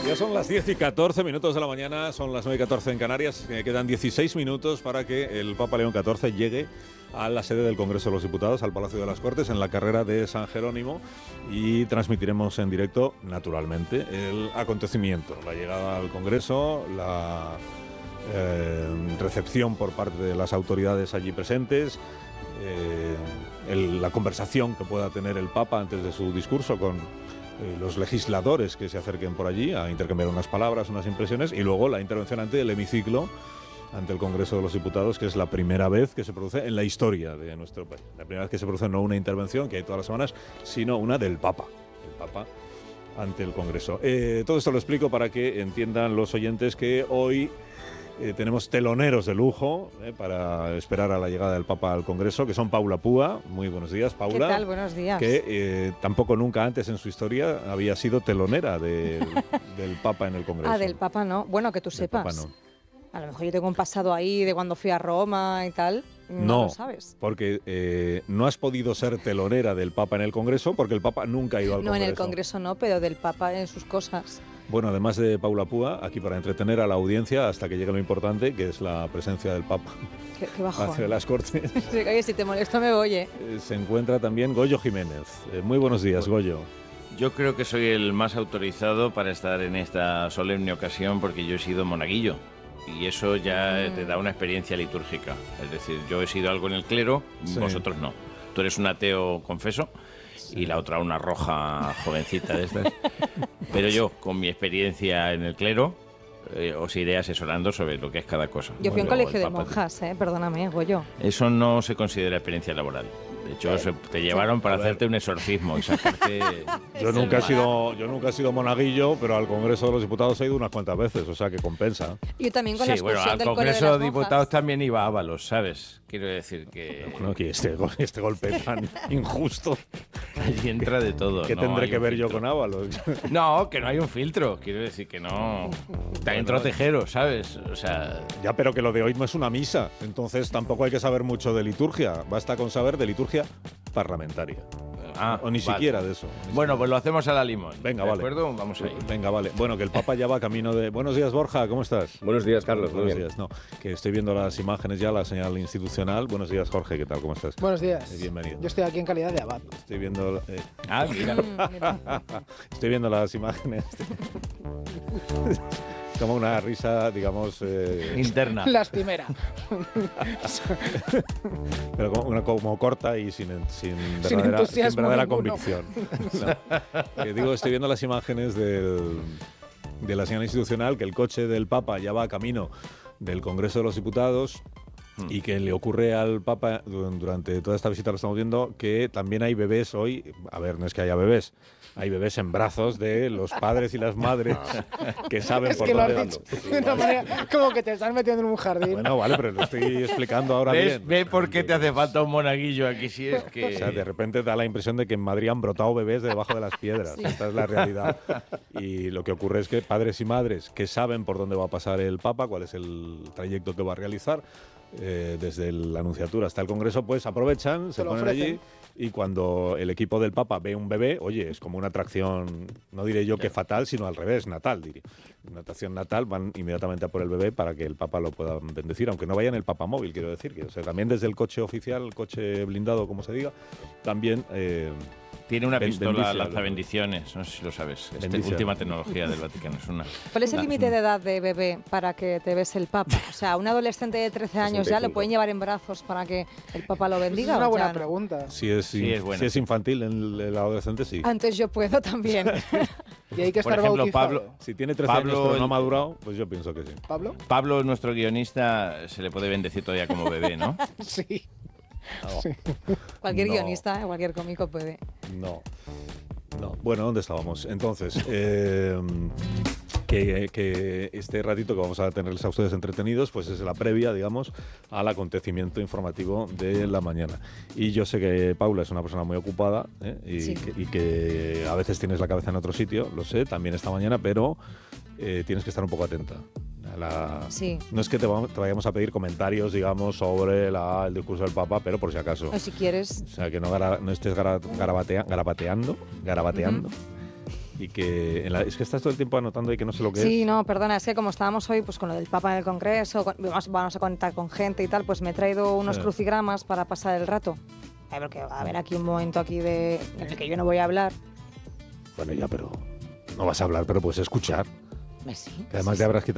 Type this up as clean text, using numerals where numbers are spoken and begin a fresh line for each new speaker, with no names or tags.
Ya son las 10 y 14 minutos de la mañana, son las 9 y 14 en Canarias. Quedan 16 minutos para que el Papa León XIV llegue a la sede del Congreso de los Diputados, al Palacio de las Cortes, en la carrera de San Jerónimo, y transmitiremos en directo, naturalmente, el acontecimiento, la llegada al Congreso, la recepción por parte de las autoridades allí presentes, la conversación que pueda tener el Papa antes de su discurso con los legisladores que se acerquen por allí a intercambiar unas palabras, unas impresiones, y luego la intervención ante el hemiciclo, ante el Congreso de los Diputados, que es la primera vez que se produce en la historia de nuestro país. La primera vez que se produce no una intervención que hay todas las semanas, sino una del Papa. El Papa ante el Congreso. Todo esto lo explico para que entiendan los oyentes que hoy tenemos teloneros de lujo para esperar a la llegada del Papa al Congreso, que son Paula Púa. Muy buenos días, Paula.
¿Qué tal? Buenos días.
Que tampoco nunca antes en su historia había sido telonera del Papa en el Congreso.
Ah, del Papa no. Bueno, que tú sepas.
Papa no.
A lo mejor yo tengo un pasado ahí de cuando fui a Roma y tal. No lo sabes.
Porque no has podido ser telonera del Papa en el Congreso porque el Papa nunca ha ido al Congreso.
No, en el Congreso no, pero del Papa en sus cosas.
Bueno, además de Paula Púa, aquí para entretener a la audiencia hasta que llegue lo importante, que es la presencia del Papa
qué bajón.
hacia las Cortes.
Oye, si te molesto me voy,
Se encuentra también Goyo Jiménez. Muy buenos días, Goyo.
Yo creo que soy el más autorizado para estar en esta solemne ocasión porque yo he sido monaguillo y eso ya te da una experiencia litúrgica. Es decir, yo he sido algo en el clero, sí. Vosotros no. Tú eres un ateo confeso y la otra una roja jovencita de estas. Pero yo, con mi experiencia en el clero, os iré asesorando sobre lo que es cada cosa.
Yo fui a un colegio de monjas, perdóname, Goyo.
Eso no se considera experiencia laboral. De hecho, te llevaron para hacerte un exorcismo y sacarte...
Yo nunca he sido monaguillo, pero al Congreso de los Diputados he ido unas cuantas veces, o sea que compensa.
Yo también con la excursión del
Congreso de los Diputados también iba Ábalos, ¿sabes? Quiero decir que...
Bueno, que este golpe tan injusto.
Allí entra de todo.
¿Qué tendré que ver yo con Ábalos?
No, que no hay un filtro. Quiero decir que no... Está entró Tejero, ¿sabes? O sea...
Ya, pero que lo de hoy no es una misa. Entonces tampoco hay que saber mucho de liturgia. Basta con saber de liturgia parlamentaria. O ni siquiera de eso.
Bueno, pues lo hacemos a la limón.
Venga,
¿De
vale.
acuerdo? Vamos ahí.
Venga, vale. Bueno, que el Papa ya va camino de... Buenos días, Borja, ¿cómo estás?
Buenos días, Carlos.
Buenos días. No, que estoy viendo las imágenes ya, la señal institucional. Buenos días, Jorge, ¿qué tal? ¿Cómo estás?
Buenos días.
Bienvenido.
Yo estoy aquí en calidad de abad.
Estoy viendo...
Mira.
Estoy viendo las imágenes. Como una risa, digamos...
interna.
Lastimera.
Pero como corta y sin verdadera convicción. No. Digo, estoy viendo las imágenes de la señal institucional, que el coche del Papa ya va camino del Congreso de los Diputados y que le ocurre al Papa durante toda esta visita, lo estamos viendo, que también hay bebés hoy. A ver, no es que haya bebés. Hay bebés en brazos de los padres y las madres que saben por dónde van.
De una manera como que te estás metiendo en un jardín.
Bueno, vale, pero lo estoy explicando ahora bien.
Ve por qué te hace falta un monaguillo aquí, si es que...
O sea, de repente da la impresión de que en Madrid han brotado bebés de debajo de las piedras. Sí. Esta es la realidad. Y lo que ocurre es que padres y madres que saben por dónde va a pasar el Papa, cuál es el trayecto que va a realizar, desde la Anunciatura hasta el Congreso, pues aprovechan, se ponen allí, y cuando el equipo del Papa ve un bebé, oye, es como una atracción, no diré yo que fatal, sino al revés, natal, diría. Una atracción natal, van inmediatamente a por el bebé para que el Papa lo pueda bendecir, aunque no vaya en el papamóvil, quiero decir. Que, o sea, también desde el coche oficial, el coche blindado, como se diga, también...
Tiene una pistola lanzabendiciones, no sé si lo sabes. Última tecnología del Vaticano.
¿Cuál es el límite de edad de bebé para que te bese el Papa? O sea, un adolescente de 13 años ya lo pueden llevar en brazos para que el Papa lo bendiga.
Es una buena pregunta.
Si es infantil, el adolescente sí.
Antes yo puedo también.
Y hay que estar
por ejemplo,
bautizado.
Pablo,
si tiene 13 años pero no ha madurado, pues yo pienso que sí.
Pablo, nuestro guionista, se le puede bendecir todavía como bebé, ¿no?
Sí.
No. Sí. Cualquier guionista, cualquier cómico puede.
No. Bueno, ¿dónde estábamos? Entonces, que este ratito que vamos a tenerles a ustedes entretenidos, pues es la previa, digamos, al acontecimiento informativo de la mañana. Y yo sé que Paula es una persona muy ocupada y que a veces tienes la cabeza en otro sitio, lo sé, también esta mañana, pero tienes que estar un poco atenta. No es que te vayamos a pedir comentarios, digamos, sobre el discurso del Papa, pero por si acaso.
O si quieres.
O sea, que no estés garabateando. y que es que estás todo el tiempo anotando y que no sé lo que es.
Sí, no, perdona, es que como estábamos hoy pues con lo del Papa en el Congreso, vamos a contar con gente y tal, pues me he traído unos crucigramas para pasar el rato. Porque va a haber aquí un momento en el que yo no voy a hablar.
Bueno, ya, pero no vas a hablar, pero puedes escuchar.
Sí,
Además, ya habrás quitado